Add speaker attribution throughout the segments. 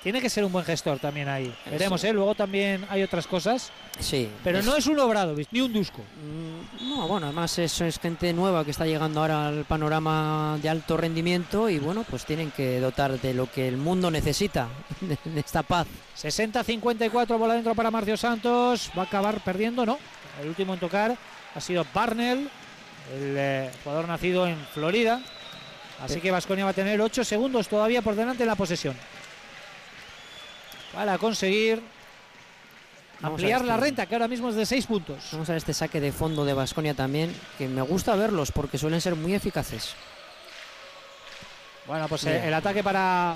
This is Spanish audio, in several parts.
Speaker 1: tiene que ser un buen gestor también ahí. Veremos, luego también hay otras cosas.
Speaker 2: Sí.
Speaker 1: Pero no es un Obradović, ni un Dusko.
Speaker 2: No, bueno, además eso es gente nueva que está llegando ahora al panorama de alto rendimiento y bueno, pues tienen que dotar de lo que el mundo necesita, de esta paz.
Speaker 1: 60-54, bola dentro para Marcio Santos. Va a acabar perdiendo, ¿no? El último en tocar ha sido Barnell, el jugador nacido en Florida. Así que Baskonia va a tener 8 segundos todavía por delante en la posesión para conseguir ampliar la renta, que ahora mismo es de 6 puntos.
Speaker 2: Vamos a ver este saque de fondo de Baskonia también, que me gusta verlos porque suelen ser muy eficaces.
Speaker 1: Bueno, pues el ataque para...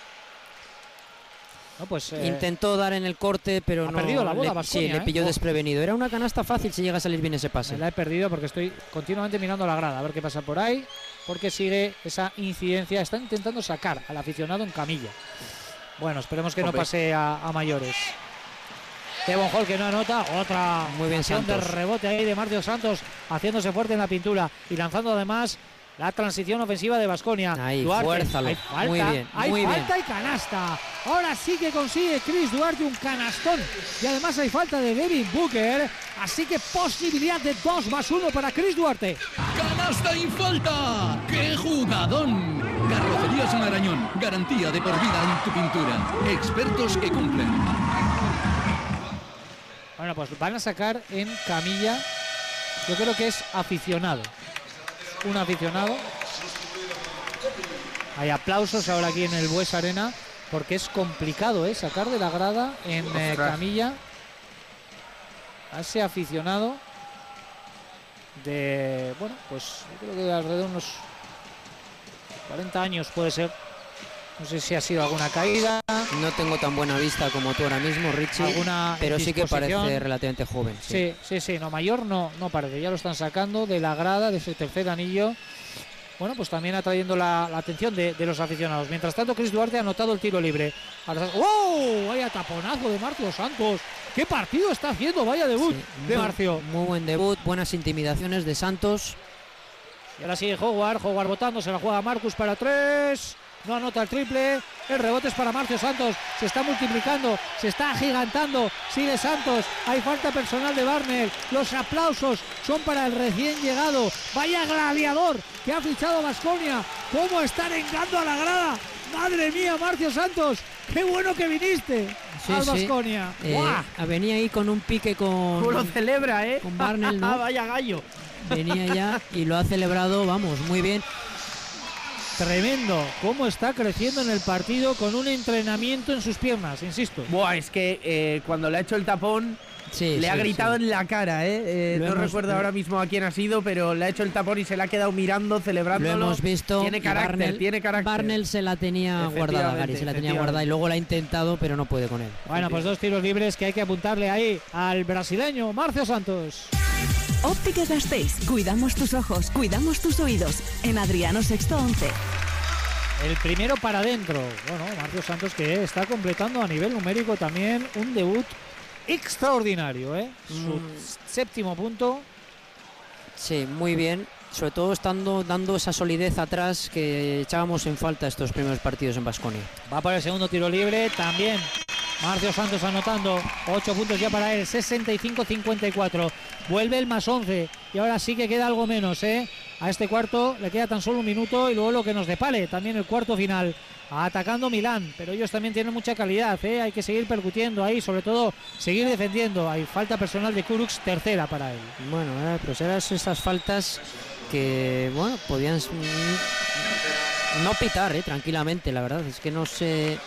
Speaker 1: No, pues,
Speaker 2: intentó dar en el corte, pero no.
Speaker 1: Perdido la bola, Baskonia,
Speaker 2: le pilló desprevenido. Era una canasta fácil si llega a salir bien ese pase.
Speaker 1: Me la he perdido porque estoy continuamente mirando la grada a ver qué pasa por ahí, porque sigue esa incidencia. Está intentando sacar al aficionado en camilla. Bueno, esperemos que no pase a mayores. Tevon Hall que no anota. Otra
Speaker 2: muy bien
Speaker 1: acción de rebote ahí de Marcio Santos, haciéndose fuerte en la pintura y lanzando además la transición ofensiva de Baskonia.
Speaker 2: Ahí, fuérzalo.
Speaker 1: Hay falta,
Speaker 2: muy bien,
Speaker 1: hay
Speaker 2: muy
Speaker 1: falta
Speaker 2: bien.
Speaker 1: Y canasta. Ahora sí que consigue Chris Duarte un canastón. Y además hay falta de Devin Booker. Así que posibilidad de 2+1 para Chris Duarte.
Speaker 3: ¡Canasta y falta! ¡Qué jugadón! Carrocerías Marañón. Garantía de por vida en tu pintura. Expertos que cumplen.
Speaker 1: Bueno, pues van a sacar en camilla. Yo creo que es aficionado. Un aficionado. Hay aplausos ahora aquí en el Bues Arena porque es complicado sacar de la grada en camilla a ese aficionado de, bueno, pues yo creo que de alrededor de unos 40 años puede ser. No sé si ha sido alguna caída.
Speaker 2: No tengo tan buena vista como tú ahora mismo, Richie, pero sí que parece relativamente joven.
Speaker 1: Sí, no, mayor no parece. Ya lo están sacando de la grada, de ese tercer anillo. Bueno, pues también atrayendo la atención de los aficionados. Mientras tanto, Chris Duarte ha anotado el tiro libre. ¡Oh! Vaya taponazo de Marcio Santos. ¿Qué partido está haciendo? Vaya debut de Marcio.
Speaker 2: Muy buen debut, buenas intimidaciones de Santos.
Speaker 1: Y ahora sigue Howard votando, se la juega Marcus para 3. No anota el triple, el rebote es para Marcio Santos, se está multiplicando, se está agigantando, sigue Santos, hay falta personal de Barnell, los aplausos son para el recién llegado, vaya gladiador que ha fichado Baskonia, cómo está arengando a la grada, madre mía Marcio Santos, qué bueno que viniste al Baskonia.
Speaker 2: Venía ahí con un pique con...
Speaker 1: ¿Cómo lo celebra,
Speaker 2: con Barnell, ¿no?
Speaker 1: Vaya gallo.
Speaker 2: Venía ya y lo ha celebrado, vamos, muy bien.
Speaker 1: Tremendo, cómo está creciendo en el partido con un entrenamiento en sus piernas, insisto.
Speaker 4: Buah, es que cuando le ha hecho el tapón le ha gritado en la cara, no recuerdo ahora mismo a quién ha sido, pero le ha hecho el tapón y se la ha quedado mirando, celebrándolo.
Speaker 2: Lo hemos visto.
Speaker 4: Tiene carácter, tiene carácter.
Speaker 2: Barnell se la tenía guardada, Gary, se la tenía guardada y luego la ha intentado, pero no puede con él.
Speaker 1: Bueno, pues 2 tiros libres que hay que apuntarle ahí al brasileño Marcio Santos.
Speaker 5: Ópticas Gasteiz, cuidamos tus ojos, cuidamos tus oídos. En Adriano Sexto 11.
Speaker 1: El primero para adentro. Bueno, Marcio Santos que está completando a nivel numérico también un debut extraordinario, Su 7º punto.
Speaker 2: Sí, muy bien. Sobre todo dando esa solidez atrás que echábamos en falta estos primeros partidos en Baskonia.
Speaker 1: Va por el segundo tiro libre también. Marcio Santos anotando 8 puntos ya para él, 65-54. Vuelve el +11 y ahora sí que queda algo menos, A este cuarto le queda tan solo un minuto y luego lo que nos depare también el cuarto final. Atacando Milán, pero ellos también tienen mucha calidad, Hay que seguir percutiendo ahí, sobre todo seguir defendiendo. Hay falta personal de Kurucs, tercera para él.
Speaker 2: Bueno, pues eran esas faltas que, bueno, podían no pitar, tranquilamente, la verdad. Es que no sé...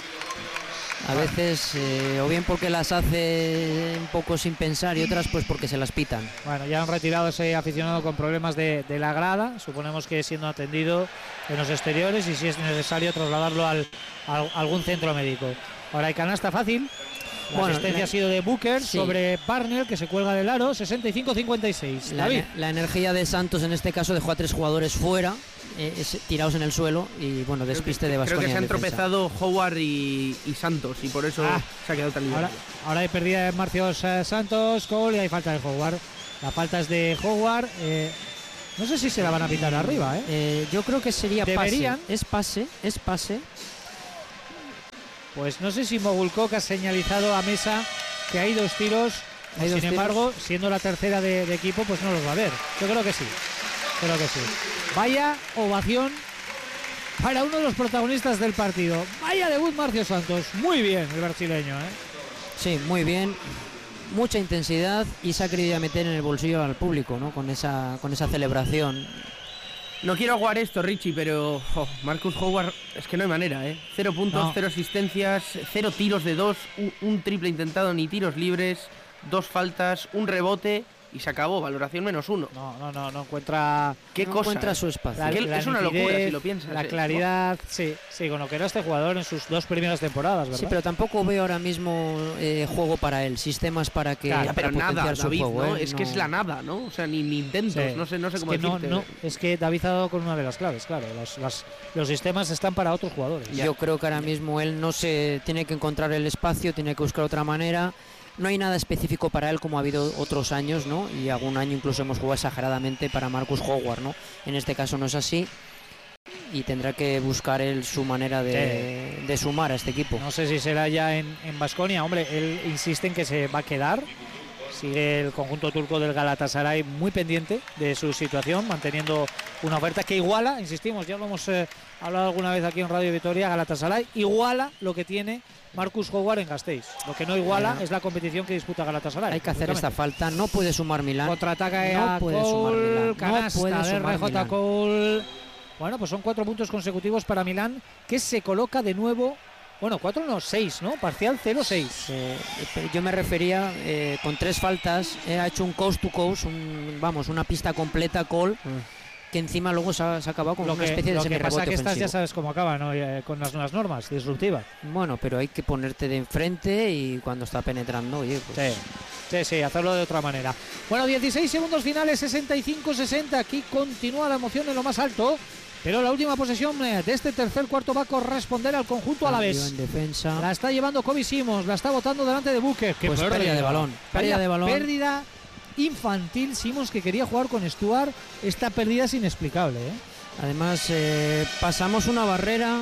Speaker 2: A veces, o bien porque las hace un poco sin pensar y otras pues porque se las pitan.
Speaker 1: Bueno, ya han retirado a ese aficionado con problemas de la grada. Suponemos que siendo atendido en los exteriores y si es necesario trasladarlo a algún centro médico. Ahora hay canasta fácil. La asistencia ha sido de Booker sobre Barnell, que se cuelga del aro, 65-56.
Speaker 2: La energía de Santos en este caso dejó a 3 jugadores fuera, tirados en el suelo y bueno, despiste de Baskonia.
Speaker 4: Creo que se han tropezado Howard y Santos y por eso se ha quedado tan libre.
Speaker 1: Ahora hay pérdida de Marcio Santos, Cole, y hay falta de Howard. La falta es de Howard. No sé si se la van a pitar arriba,
Speaker 2: Yo creo que sería
Speaker 1: Deberían.
Speaker 2: pase. Es pase.
Speaker 1: Pues no sé si Mogulkok ha señalizado a Mesa que hay 2 tiros. Sin embargo, siendo la tercera de equipo, pues no los va a ver. Yo creo que sí. Vaya ovación para uno de los protagonistas del partido. Vaya debut Marcio Santos. Muy bien el brasileño, ¿eh?
Speaker 2: Sí, muy bien. Mucha intensidad y se ha querido meter en el bolsillo al público, ¿no? Con esa celebración.
Speaker 4: No quiero aguar esto, Richie, pero Marcus Howard, es que no hay manera, ¿eh? 0 puntos, 0 asistencias, 0 tiros de 2, un triple intentado, ni tiros libres, 2 faltas, un rebote y se acabó. Valoración -1.
Speaker 1: No encuentra...
Speaker 4: ¿Qué cosa?
Speaker 2: Encuentra su espacio.
Speaker 4: Es una locura si lo piensas.
Speaker 1: La claridad, sí, con lo que era este jugador en sus 2 primeras temporadas, ¿verdad?
Speaker 2: Sí, pero tampoco veo ahora mismo juego para él, sistemas para que...
Speaker 4: Claro, pero nada,
Speaker 2: su
Speaker 4: David,
Speaker 2: juego,
Speaker 4: ¿no? Es que es la nada, ¿no? O sea, ni intentos, sí. no sé cómo decirte.
Speaker 1: Es que David ha dado con una de las claves, claro. Los sistemas están para otros jugadores.
Speaker 2: Yo creo que ahora mismo él no se tiene que encontrar el espacio, tiene que buscar otra manera. No hay nada específico para él como ha habido otros años, ¿no? Y algún año incluso hemos jugado exageradamente para Marcus Howard, ¿no? En este caso no es así y tendrá que buscar él su manera de sumar a este equipo.
Speaker 1: No sé si será ya en Baskonia. Hombre, él insiste en que se va a quedar. Sigue el conjunto turco del Galatasaray muy pendiente de su situación, manteniendo una oferta que iguala, insistimos, ya lo hemos hablado alguna vez aquí en Radio Vitoria, Galatasaray iguala lo que tiene Marcus Howard en Gasteiz. Lo que no iguala es la competición que disputa Galatasaray.
Speaker 2: Hay que hacer esta falta, no puede sumar Milán.
Speaker 1: Contraataca a Cole, canasta de RJ Cole. Bueno, pues son 4 puntos consecutivos para Milán, que se coloca de nuevo. Bueno, 4 no, 6, ¿no? Parcial 0-6.
Speaker 2: Yo me refería, con 3 faltas, ha hecho un coast to coast, una pista completa, Cole, que encima luego se ha acabado con una especie de semi-rebote ofensivo. Lo que pasa
Speaker 1: que estas ya sabes cómo acaba, ¿no? Con las nuevas normas, disruptiva.
Speaker 2: Bueno, pero hay que ponerte de enfrente y cuando está penetrando, oye, pues...
Speaker 1: Sí, hacerlo de otra manera. Bueno, 16 segundos finales, 65-60. Aquí continúa la emoción en lo más alto. Pero la última posesión de este tercer cuarto va a corresponder al conjunto alavés.
Speaker 2: En defensa.
Speaker 1: La está llevando Kobe Simons, la está botando delante de Booker.
Speaker 2: Pues pérdida de balón.
Speaker 1: Pérdida infantil. Simons, que quería jugar con Stuart. Esta pérdida es inexplicable, ¿eh?
Speaker 2: Además, pasamos una barrera.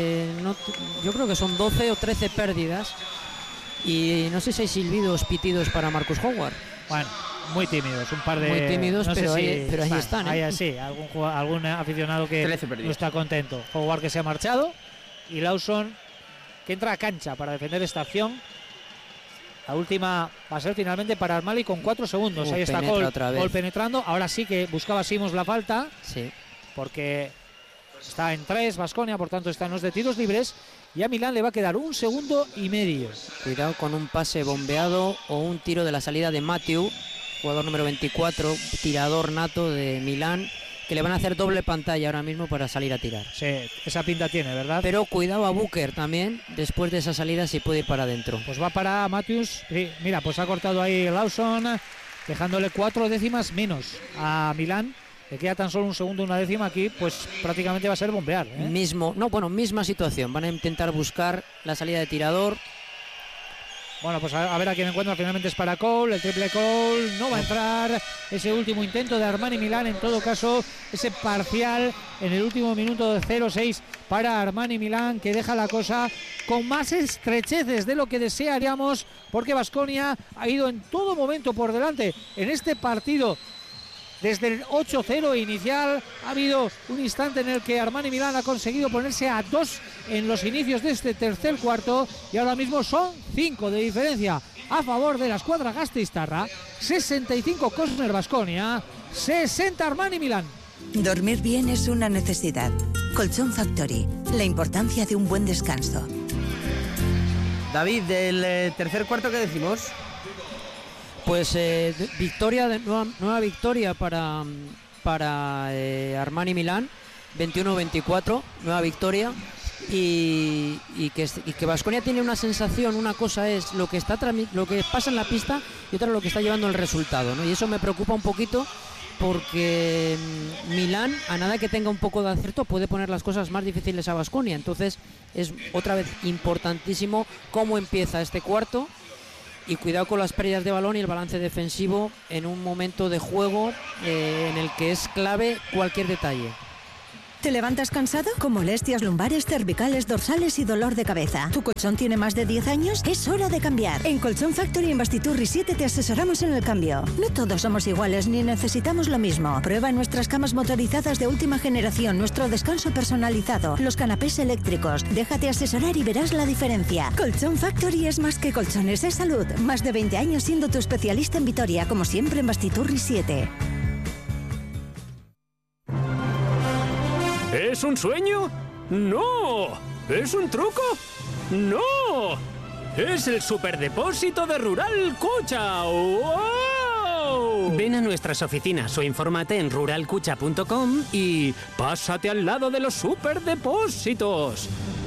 Speaker 2: Yo creo que son 12 o 13 pérdidas. Y no sé si hay silbidos, pitidos para Marcus Howard.
Speaker 1: Bueno, muy tímidos, un par de...
Speaker 2: Muy tímidos, no pero ahí están.
Speaker 1: Ahí sí, algún aficionado que no está contento. Howard que se ha marchado y Lawson que entra a cancha para defender esta acción. La última va a ser finalmente para Armali con 4 segundos. Ahí está Cole penetrando. Ahora sí que buscaba Simons la falta.
Speaker 2: Sí.
Speaker 1: Porque está en 3 Baskonia, por tanto están los de tiros libres. Y a Milán le va a quedar 1,5 segundos.
Speaker 2: Cuidado con un pase bombeado o un tiro de la salida de Matthew, jugador número 24, tirador nato de Milán, que le van a hacer doble pantalla ahora mismo para salir a tirar.
Speaker 1: Sí, esa pinta tiene, ¿verdad?
Speaker 2: Pero cuidado a Booker también, después de esa salida si puede ir para adentro.
Speaker 1: Pues va para Matthews. Sí, mira, pues ha cortado ahí Lawson, dejándole 4 décimas menos a Milán. Le queda tan solo 1 segundo, 1 décima aquí, pues prácticamente va a ser bombear, ¿eh?
Speaker 2: Misma situación. Van a intentar buscar la salida de tirador.
Speaker 1: Bueno, pues a ver a quién encuentra. Finalmente es para Cole, el triple Cole. No va a entrar. Ese último intento de Armani Milán, en todo caso, ese parcial en el último minuto de 0-6 para Armani Milán, que deja la cosa con más estrecheces de lo que desearíamos, porque Baskonia ha ido en todo momento por delante en este partido. Desde el 8-0 inicial ha habido un instante en el que Armani Milán ha conseguido ponerse a 2 en los inicios de este tercer cuarto y ahora mismo son 5 de diferencia a favor de la escuadra gasteiztarra. 65 Cosner Baskonia, 60 Armani Milán.
Speaker 6: Dormir bien es una necesidad. Colchón Factory, la importancia de un buen descanso.
Speaker 4: David, del tercer cuarto, ¿qué decimos?
Speaker 2: Pues nueva victoria para Armani Milán, 21-24, nueva victoria, y que Baskonia tiene una sensación, una cosa es lo que pasa en la pista y otra lo que está llevando el resultado, ¿no? Y eso me preocupa un poquito porque Milán, a nada que tenga un poco de acierto, puede poner las cosas más difíciles a Baskonia. Entonces es otra vez importantísimo cómo empieza este cuarto. Y cuidado con las pérdidas de balón y el balance defensivo en un momento de juego en el que es clave cualquier detalle.
Speaker 6: ¿Te levantas cansado? ¿Con molestias lumbares, cervicales, dorsales y dolor de cabeza? ¿Tu colchón tiene más de 10 años? Es hora de cambiar. En Colchón Factory en Bastiturri 7 te asesoramos en el cambio. No todos somos iguales ni necesitamos lo mismo. Prueba nuestras camas motorizadas de última generación, nuestro descanso personalizado, los canapés eléctricos. Déjate asesorar y verás la diferencia. Colchón Factory es más que colchones, es salud. Más de 20 años siendo tu especialista en Vitoria, como siempre en Bastiturri 7.
Speaker 7: ¿Es un sueño? ¡No! ¿Es un truco? ¡No! ¡Es el superdepósito de Rural Cucha! ¡Wow! Ven a nuestras oficinas o infórmate en ruralcucha.com y pásate al lado de los superdepósitos.